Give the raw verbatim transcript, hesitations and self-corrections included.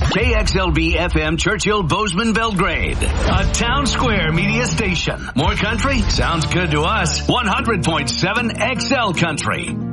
K X L B F M Churchill Bozeman Belgrade. A town square media station. More country? Sounds good to us. one hundred point seven X L Country.